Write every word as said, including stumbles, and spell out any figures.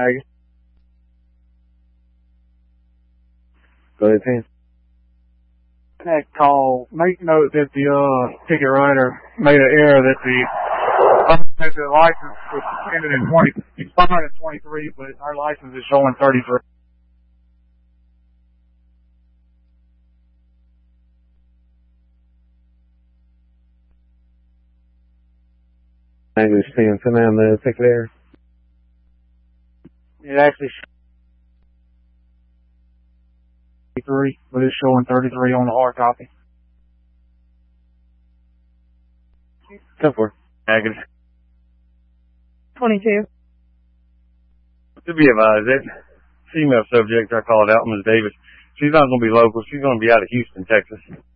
Aggie. Go ahead, Sam. That call, make note that the uh, ticket writer made an error that the that the license was suspended in twenty, expired in twenty-three, but our license is showing thirty-three. English ten, send down the ticket error. It actually thirty-three, but it's showing thirty-three on the hard copy. Go for it. Agnes. twenty-two. To be advised, that female subject I called out, Miz Davis, she's not going to be local. She's going to be out of Houston, Texas.